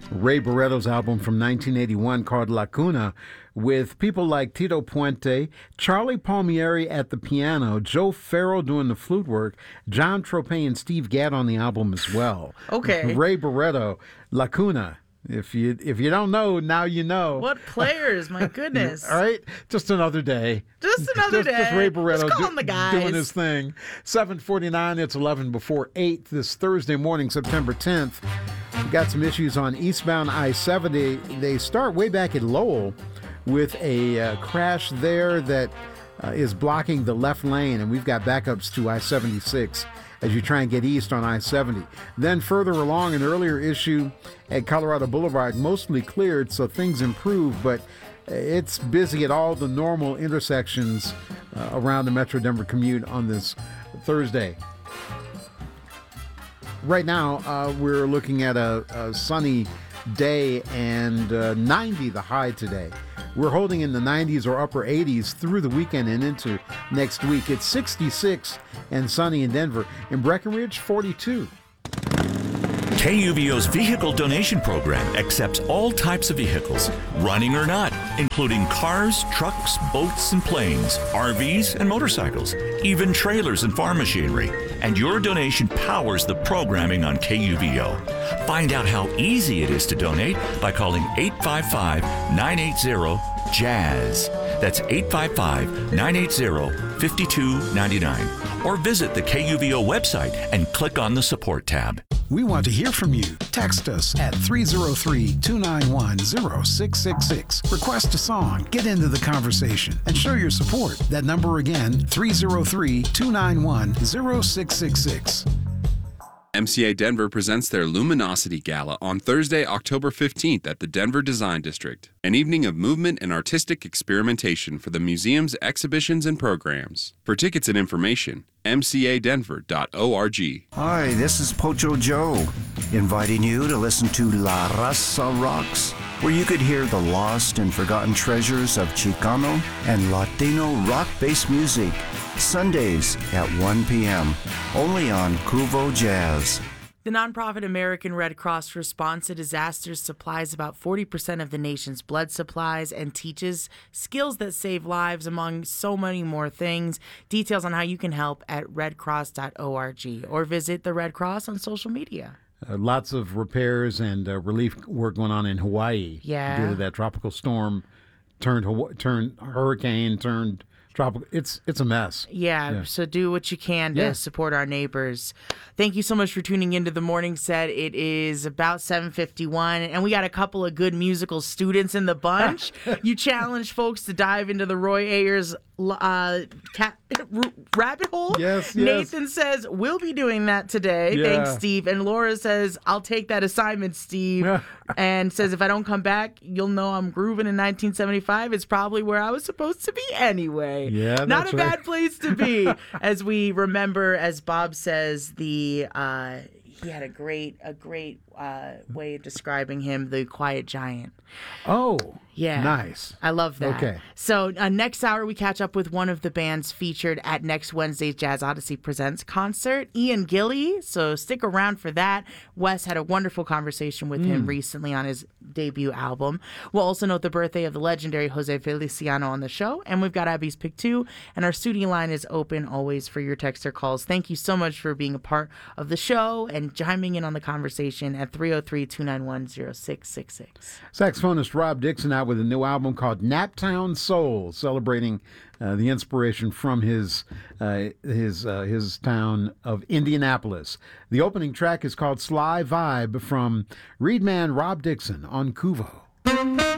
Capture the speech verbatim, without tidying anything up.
Ray Barretto's album from nineteen eighty-one called La Cuna, with people like Tito Puente, Charlie Palmieri at the piano, Joe Farrell doing the flute work, John Tropez and Steve Gadd on the album as well. Okay. Ray Barretto, La Cuna. If you if you don't know, now you know. What players, my goodness. All right, just another day. Just another just, day. Just Ray Barretto Just call do, the guys. doing his thing. seven forty-nine, it's eleven before eight this Thursday morning, September tenth. We've got some issues on eastbound I seventy. They start way back at Lowell with a uh, crash there that uh, is blocking the left lane, and we've got backups to I seventy-six as you try and get east on I seventy. Then further along, an earlier issue at Colorado Boulevard, mostly cleared, so things improve, but it's busy at all the normal intersections uh, around the Metro Denver commute on this Thursday. Right now, uh, we're looking at a, a sunny day and uh, ninety the high today. We're holding in the nineties or upper eighties through the weekend and into next week. It's sixty-six and sunny in Denver. In Breckenridge, forty-two. K U V O's vehicle donation program accepts all types of vehicles, running or not, including cars, trucks, boats, and planes, R Vs, and motorcycles, even trailers and farm machinery. And your donation powers the programming on K U V O. Find out how easy it is to donate by calling eight five five, nine eight zero, JAZZ. That's eight five five, nine eight zero, five two nine nine. Or visit the K U V O website and click on the support tab. We want to hear from you. Text us at three oh three, two nine one, oh six six six. Request a song, get into the conversation, and show your support. That number again, three oh three, two nine one, oh six six six. M C A Denver presents their Luminosity Gala on Thursday, October fifteenth at the Denver Design District, an evening of movement and artistic experimentation for the museum's exhibitions and programs. For tickets and information, m c a denver dot org. Hi, this is Pocho Joe, inviting you to listen to La Raza Rocks, where you could hear the lost and forgotten treasures of Chicano and Latino rock-based music. Sundays at one p.m. only on Cuvo Jazz. The nonprofit American Red Cross Response to Disasters supplies about forty percent of the nation's blood supplies and teaches skills that save lives, among so many more things. Details on how you can help at red cross dot org or visit the Red Cross on social media. Uh, lots of repairs and uh, relief work going on in Hawaii. Yeah. Due to that tropical storm, turned Hawa- turned hurricane, turned tropical. It's it's a mess. Yeah, Yeah. so do what you can to Yeah. support our neighbors. Thank you so much for tuning into the morning set. It is about seven fifty-one, and we got a couple of good musical students in the bunch. You challenged folks to dive into the Roy Ayers uh, cat, r- rabbit hole. Yes, yes. Nathan says, we'll be doing that today. Yeah. Thanks, Steve. And Laura says, I'll take that assignment, Steve. And says, if I don't come back, you'll know I'm grooving in nineteen seventy-five. It's probably where I was supposed to be anyway. Yeah, Not that's a right. bad place to be. As we remember, as Bob says, the uh, he had a great a great uh, way of describing him, the quiet giant. Oh, Yeah. nice. I love that. Okay. So uh, next hour, we catch up with one of the bands featured at next Wednesday's Jazz Odyssey Presents concert, Ian Gilly. So stick around for that. Wes had a wonderful conversation with him recently on his debut album. We'll also note the birthday of the legendary Jose Feliciano on the show. And we've got Abby's Pick two. And our studio line is open always for your text or calls. Thank you so much for being a part of the show and chiming in on the conversation at three oh three, two nine one, oh six six six. Saxophonist Rob Dixon out with a new album called Naptown Soul, celebrating uh, the inspiration from his uh, his uh, his town of Indianapolis. The opening track is called Sly Vibe from Reedman Rob Dixon on Cuvo.